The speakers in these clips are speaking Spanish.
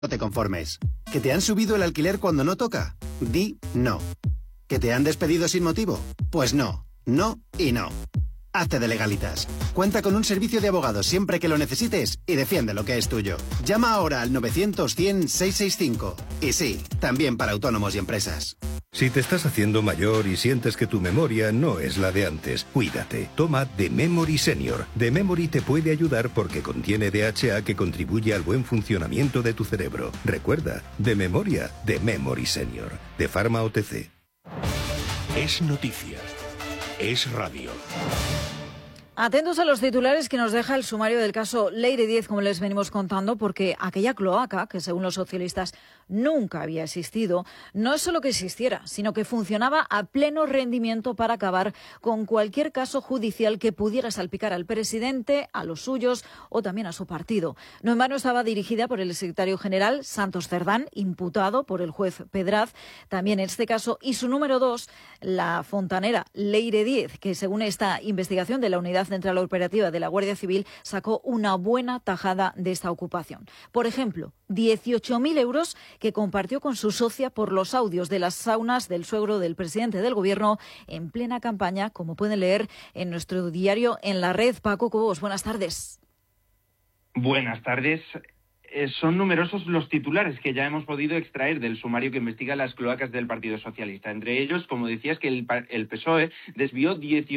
No te conformes. ¿Que te han subido el alquiler cuando no toca? Di no. ¿Que te han despedido sin motivo? Pues no, no y no. Hazte de Legalitas. Cuenta con un servicio de abogados siempre que lo necesites y defiende lo que es tuyo. Llama ahora al 900-100-665. Y sí, también para autónomos y empresas. Si te estás haciendo mayor y sientes que tu memoria no es la de antes, cuídate. Toma The Memory Senior. The Memory te puede ayudar porque contiene DHA que contribuye al buen funcionamiento de tu cerebro. Recuerda, de memoria, The Memory Senior. De Pharma OTC. Es noticia. Es radio. Atentos a los titulares que nos deja el sumario del caso Leire Díez, como les venimos contando, porque aquella cloaca, que según los socialistas nunca había existido, no es solo que existiera, sino que funcionaba a pleno rendimiento para acabar con cualquier caso judicial que pudiera salpicar al presidente, a los suyos o también a su partido. No en vano estaba dirigida por el secretario general Santos Cerdán, imputado por el juez Pedraz, también en este caso, y su número 2, la fontanera Leire Díez, que según esta investigación de la Unidad Central Operativa de la Guardia Civil sacó una buena tajada de esta ocupación. Por ejemplo, 18.000 euros que compartió con su socia por los audios de las saunas del suegro del presidente del Gobierno en plena campaña, como pueden leer en nuestro diario En la Red. Paco Cobos, buenas tardes. Buenas tardes. Son numerosos los titulares que ya hemos podido extraer del sumario que investiga las cloacas del Partido Socialista. Entre ellos, como decías, que el PSOE desvió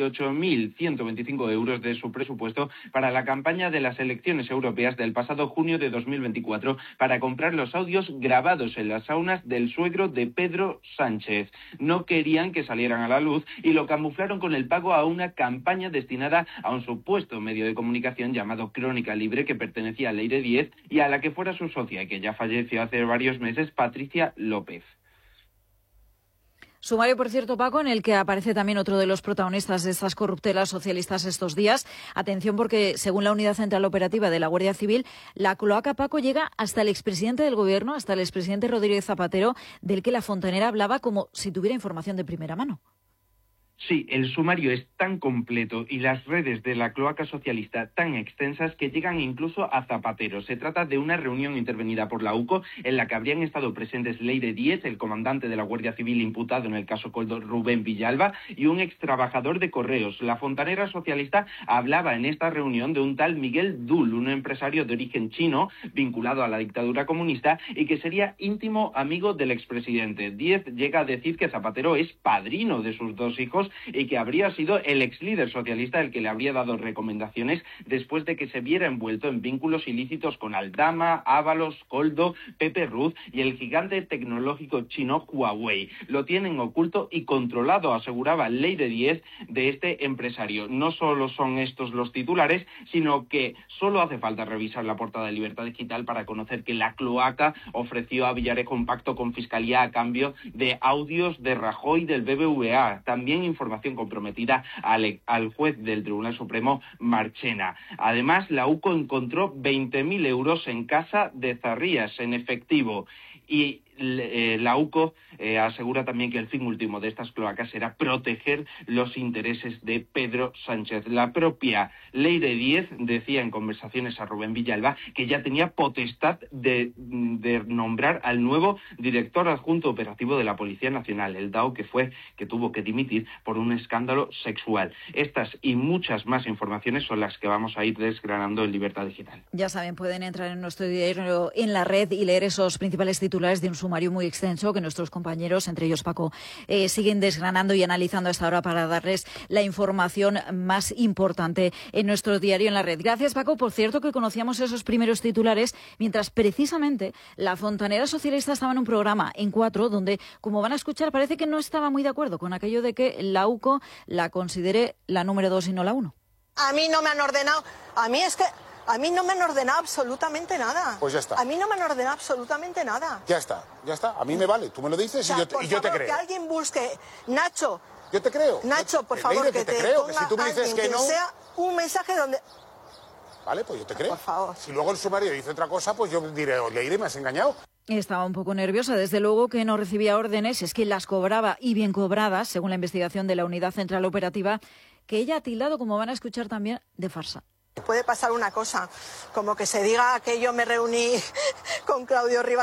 18.125 euros de su presupuesto para la campaña de las elecciones europeas del pasado junio de 2024 para comprar los audios grabados en las saunas del suegro de Pedro Sánchez. No querían que salieran a la luz y lo camuflaron con el pago a una campaña destinada a un supuesto medio de comunicación llamado Crónica Libre, que pertenecía a Leire Díez y a la que fuera su socia y que ya falleció hace varios meses, Patricia López. Sumario, por cierto, Paco, en el que aparece también otro de los protagonistas de estas corruptelas socialistas estos días. Atención, porque según la Unidad Central Operativa de la Guardia Civil, la cloaca, Paco, llega hasta el expresidente del Gobierno, hasta el expresidente Rodríguez Zapatero, del que la fontanera hablaba como si tuviera información de primera mano. Sí, el sumario es tan completo y las redes de la cloaca socialista tan extensas que llegan incluso a Zapatero. Se trata de una reunión intervenida por la UCO en la que habrían estado presentes Leire Díez, el comandante de la Guardia Civil imputado en el caso Koldo, Rubén Villalba, y un extrabajador de correos. La fontanera socialista hablaba en esta reunión de un tal Miguel Dul, un empresario de origen chino vinculado a la dictadura comunista y que sería íntimo amigo del expresidente. Díez llega a decir que Zapatero es padrino de sus dos hijos y que habría sido el ex líder socialista el que le habría dado recomendaciones después de que se viera envuelto en vínculos ilícitos con Aldama, Ábalos, Koldo, Pepe Ruz y el gigante tecnológico chino Huawei. Lo tienen oculto y controlado, aseguraba Leire Díez, de este empresario. No solo son estos los titulares, sino que solo hace falta revisar la portada de Libertad Digital para conocer que la cloaca ofreció a Villarejo un pacto con Fiscalía a cambio de audios de Rajoy y del BBVA. También información comprometida al juez del Tribunal Supremo, Marchena. Además, la UCO encontró 20.000 euros en casa de Zarrías en efectivo y la UCO asegura también que el fin último de estas cloacas será proteger los intereses de Pedro Sánchez. La propia Leire Díez decía en conversaciones a Rubén Villalba que ya tenía potestad de nombrar al nuevo director adjunto operativo de la Policía Nacional, el DAO, que tuvo que dimitir por un escándalo sexual. Estas y muchas más informaciones son las que vamos a ir desgranando en Libertad Digital. Ya saben, pueden entrar en nuestro diario En la Red y leer esos principales titulares de un sumario muy extenso que nuestros compañeros, entre ellos Paco, siguen desgranando y analizando a esta hora para darles la información más importante en nuestro diario En la Red. Gracias, Paco. Por cierto, que conocíamos esos primeros titulares mientras precisamente la fontanera socialista estaba en un programa en 4 donde, como van a escuchar, parece que no estaba muy de acuerdo con aquello de que la UCO la considere la número 2 y no la 1. A mí no me han ordenado. A mí no me han ordenado absolutamente nada. Pues ya está. A mí no me han ordenado absolutamente nada. Ya está. A mí me vale. Tú me lo dices y yo te creo. Que alguien busque. Nacho. Yo te creo. Nacho, por favor, Leire, que te creo. ponga Que si tú me dices que no... sea un mensaje donde... Vale, pues yo te creo. Por favor. Si luego el sumario dice otra cosa, pues yo diré, Leire, me has engañado. Estaba un poco nerviosa, desde luego que no recibía órdenes, es que las cobraba y bien cobradas, según la investigación de la Unidad Central Operativa, que ella ha tildado, como van a escuchar también, de farsa. Puede pasar una cosa, como que se diga que yo me reuní con Claudio Rivas